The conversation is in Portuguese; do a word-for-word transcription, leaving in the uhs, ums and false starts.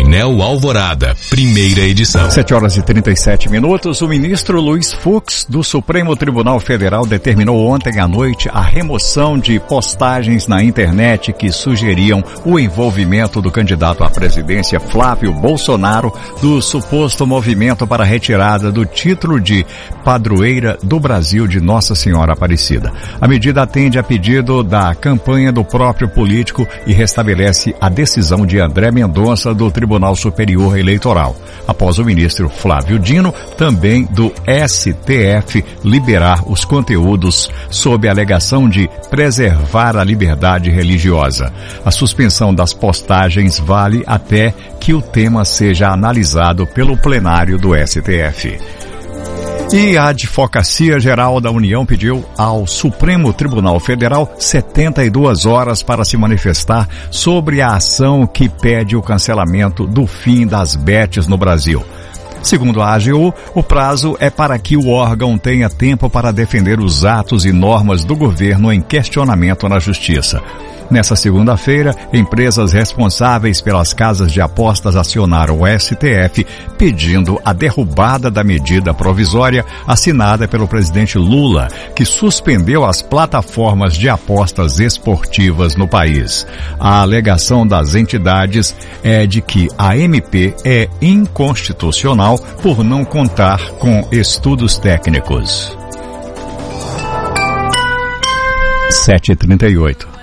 Painel Alvorada, primeira edição. sete horas e trinta e sete minutos. O ministro Luiz Fux, do Supremo Tribunal Federal, determinou ontem à noite a remoção de postagens na internet que sugeriam o envolvimento do candidato à presidência Flávio Bolsonaro do suposto movimento para a retirada do título de padroeira do Brasil de Nossa Senhora Aparecida. A medida atende a pedido da campanha do próprio político e restabelece a decisão de André Mendonça do Tribunal Superior Eleitoral, após o ministro Flávio Dino, também do S T F, liberar os conteúdos sob a alegação de preservar a liberdade religiosa. A suspensão das postagens vale até que o tema seja analisado pelo plenário do S T F. E a Advocacia Geral da União pediu ao Supremo Tribunal Federal setenta e duas horas para se manifestar sobre a ação que pede o cancelamento do fim das betes no Brasil. Segundo a A G U, o prazo é para que o órgão tenha tempo para defender os atos e normas do governo em questionamento na Justiça. Nessa segunda-feira, empresas responsáveis pelas casas de apostas acionaram o S T F pedindo a derrubada da medida provisória assinada pelo presidente Lula, que suspendeu as plataformas de apostas esportivas no país. A alegação das entidades é de que a M P é inconstitucional por não contar com estudos técnicos. sete e trinta e oito.